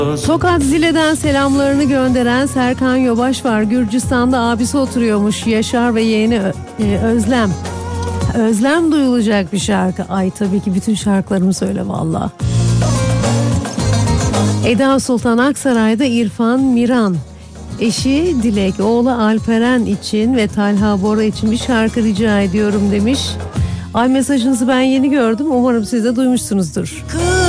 Tokat Zile'den selamlarını gönderen Serkan Yobaş var. Gürcistan'da abisi oturuyormuş. Yaşar ve yeğeni Özlem. Özlem duyulacak bir şarkı. Ay tabii ki bütün şarkılarımı söyle valla. Eda Sultan Aksaray'da İrfan Miran. Eşi Dilek, oğlu Alperen için ve Talha Bora için bir şarkı rica ediyorum demiş. Ay mesajınızı ben yeni gördüm. Umarım siz de duymuşsunuzdur.